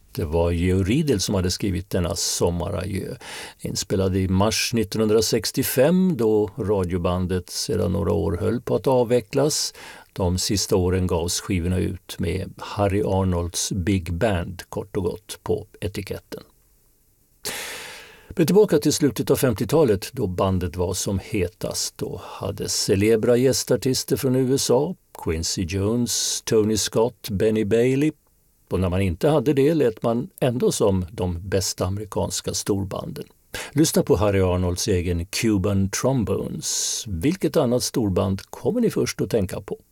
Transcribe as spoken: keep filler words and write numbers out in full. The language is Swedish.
Det var Georg Riedel som hade skrivit denna sommaradjö. Inspelad i mars nittonhundrasextiofem då radiobandet sedan några år höll på att avvecklas. De sista åren gavs skivorna ut med Harry Arnolds Big Band kort och gott på etiketten. Men tillbaka till slutet av femtiotalet då bandet var som hetast. Då hade celebra gästartister från U S A, Quincy Jones, Tony Scott, Benny Bailey. Och när man inte hade det lät man ändå som de bästa amerikanska storbanden. Lyssna på Harry Arnolds egen Cuban Trombones. Vilket annat storband kommer ni först att tänka på?